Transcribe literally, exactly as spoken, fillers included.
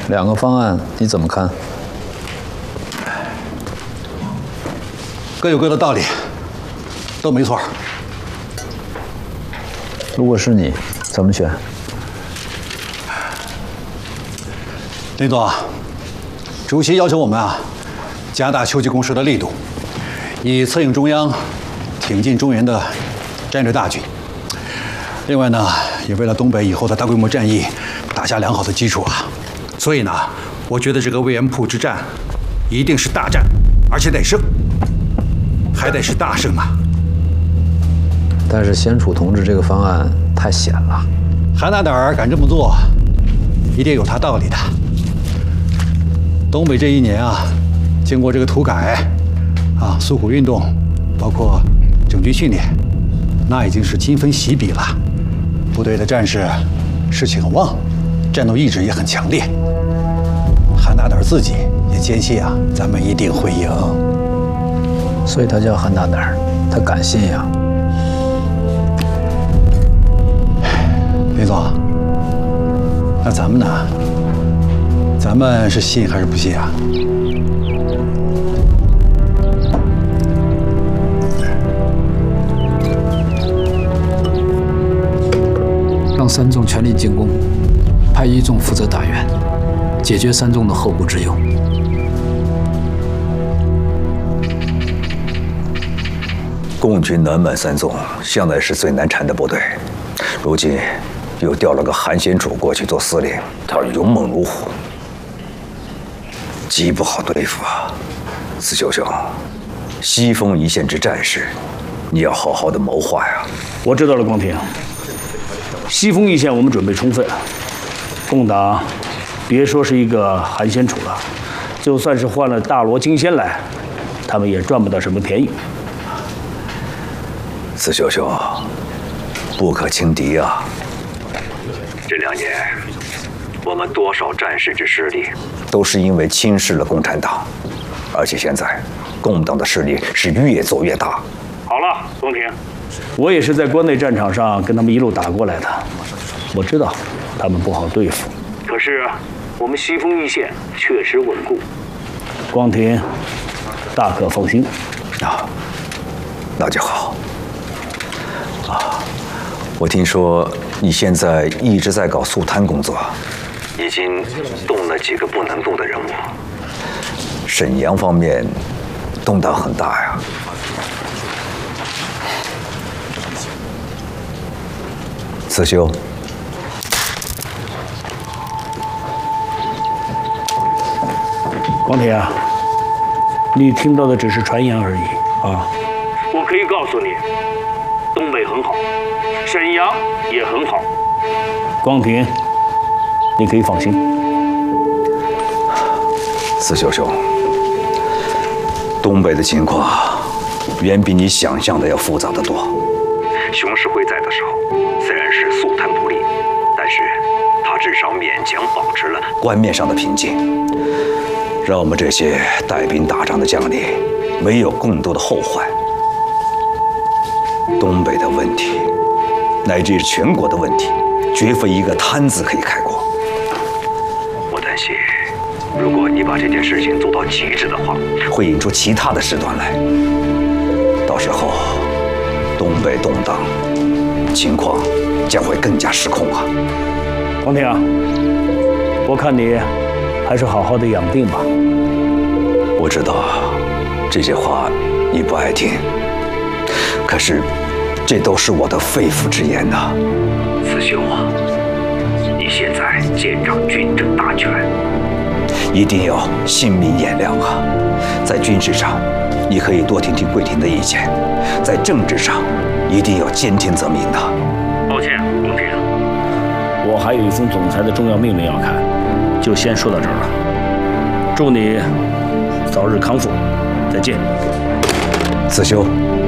两个方案你怎么看？ 各有各的道理，都没错。 如果是你，怎么选？ 林总，主席要求我们啊，加大秋季攻势的力度，以策应中央挺进中原的战略大局。另外呢，也为了东北以后的大规模战役打下良好的基础啊。所以呢，我觉得这个魏源铺之战一定是大战，而且得胜，还得是大胜啊。 但是先楚同志这个方案太险了。 韩大胆儿敢这么做，一定有他道理的。东北这一年啊，经过这个土改，啊，诉苦运动，包括整军训练，那已经是今非昔比了。部队的战士士气很旺，战斗意志也很强烈。韩大胆自己也坚信啊，咱们一定会赢。 所以他叫韩大胆，他敢信呀。 林总，那咱们呢？咱们是信还是不信啊？ 让三纵全力进攻，派一纵负责打援，解决三纵的后顾之忧。 共军南满三纵向来是最难缠的部队，如今又调了个韩先楚过去做司令，他勇猛如虎，极不好对付啊！四舅兄，西丰一线之战事，你要好好的谋划呀。 我知道了，光庭。西丰一线我们准备充分，共党别说是一个韩先楚了，就算是换了大罗金仙来，他们也赚不到什么便宜。 四舅兄，不可轻敌啊！这两年，我们多少战士之失利，都是因为轻视了共产党，而且现在，共党的势力是越做越大。 好了，光庭，我也是在关内战场上跟他们一路打过来的，我知道他们不好对付。可是我们西丰一线确实稳固，光庭大可放心。 啊，那就好。啊，我听说你现在一直在搞肃贪工作，已经动了几个不能动的人物。沈阳方面动荡很大呀。四兄， 光庭啊，你听到的只是传言而已啊。我可以告诉你，东北很好，沈阳也很好。光庭，你可以放心。 四舅兄，东北的情况远比你想象的要复杂得多。熊式辉在的时候，虽然是肃贪不力，但是他至少勉强保持了官面上的平静，让我们这些带兵打仗的将领没有更多的后患。东北的问题，乃至是全国的问题，绝非一个贪字可以概括。我担心，如果你把这件事情做到极致的话，会引出其他的事端来，到时候东北动荡，情况将会更加失控啊！ 光庭啊，我看你还是好好的养病吧。 我知道这些话你不爱听，可是这都是我的肺腑之言呐。四兄啊，你现在监掌军政大权，一定要信民眼亮啊！在军事上，你可以多听听桂廷的意见；在政治上，一定要兼听则明呐。 抱歉，光庭，我还有一封总裁的重要命令要看，就先说到这儿了。祝你早日康复，再见。 四兄。